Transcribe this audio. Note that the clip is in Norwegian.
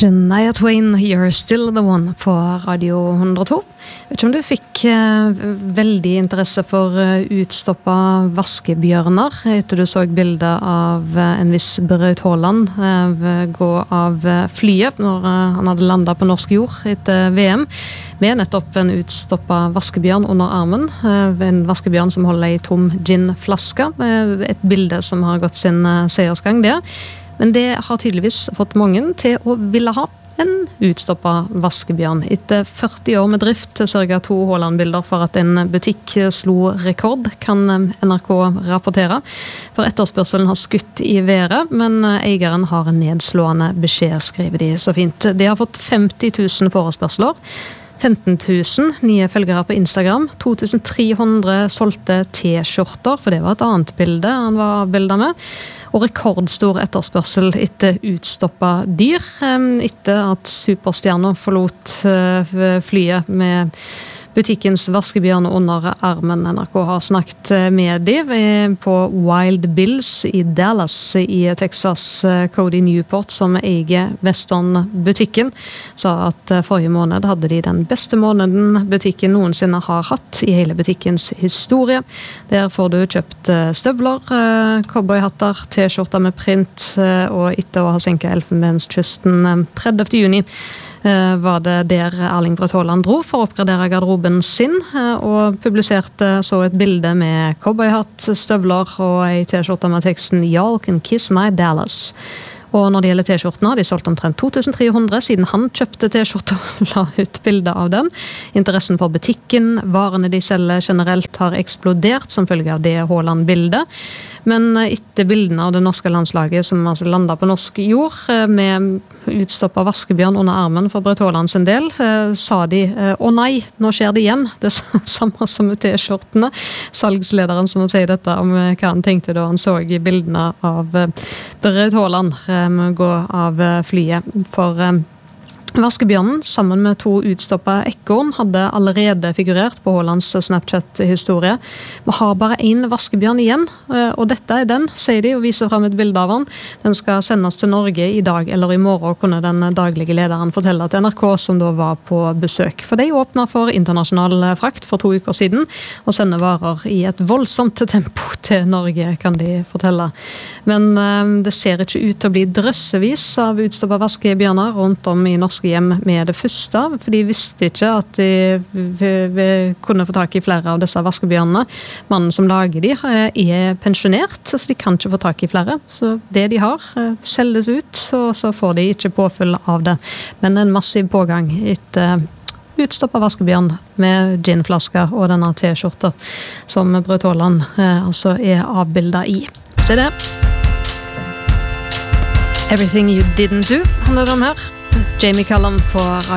Shania Twain, You're Still the One på Radio 102. Vet ikke om du fikk veldig interesse for utstoppa vaskebjørner etter du så bildet av en viss Braut Haaland gå av flyet når han hadde landet på norsk jord etter VM, med nettopp en utstoppa vaskebjørn under armen, en vaskebjørn som holder i tom ginflaske, et bilde som har gått sin seiersgang der. Men det har tydeligvis fått mange til å ville ha en utstoppa vaskebjørn. Etter 40 år med drift sørget 2 Haaland-bilder for at en butikk slo rekord, kan NRK rapportere. For etterspørselen har skutt i været, men eieren har en nedslående beskjed, skriver de så fint. De har fått 50 000 forespørsler. 15 000 nye følgere på Instagram, 2300 solgte t-skjorter, for det var et annet bilde han var avbildet med, og rekordstor etterspørsel etter utstoppa dyr, etter at superstjerner forlot flyet med butikkens vaskebjørn under armen. NRK har snakket med dem på Wild Bills i Dallas i Texas. Cody Newport, som eier Western-butikken, sa at forrige måned hadde de den beste måneden butikken noensinne har hatt i hele butikkens historie. Der får du kjøpt støvler, cowboyhatter, t-skjorter med print, og etter å ha senket Elfenbenskysten 30. juni, var det der Erling Braut Haaland dro for å oppgradere garderoben sin, og publiserte så et bilde med cowboyhatt, støvler og en t-skjorte med teksten «Y'all can kiss my Dallas». Og når det gjelder t-skjortene, har de solgt omtrent 2300 siden han kjøpte t-skjorter og la ut bilde av den. Interessen for butikken, varene de selger generelt, har eksplodert som følge av det Haaland-bildet. Men etter bildene av det norske landslaget som altså landet på norsk jord med utstoppet vaskebjørn under armen for Braut Haaland sin del, sa de, å nei, nå skjer det igjen. Det samme som med t-skjortene. Salgslederen som sier dette om hva han tenkte da han så i bildene av Braut Haaland gå av flyet. For vaskebjørnen, sammen med 2 utstoppa ekorn, hadde allerede figurert på Haalands Snapchat-historie. Vi har bare 1 vaskebjørn igjen, og dette er den, sier de, og viser frem et bilde av den. Den skal sendes til Norge i dag eller i morgen, kunne den daglige lederen fortelle til NRK, som da var på besøk. For de åpnet for internasjonal frakt for 2 uker siden, og sender varer i et voldsomt tempo til Norge, kan de fortelle. Men det ser ikke ut til å bli drøssevis av utstoppa vaskebjørner rundt om i norske hjem med det første, for de visste ikke at de kunne få tak i flere av disse vaskebjørnene. Mannen som lager de er pensjonert, så de kan ikke få tak i flere. Så det de har selges ut, og så får de ikke påfyll av det. Men en massiv pågang etter utstoppet vaskebjørn med ginflasker og denne t-skjorta som Braut Haaland altså er avbildet i. Se det! Everything You Didn't Do handler det om her. Jamie Cullum på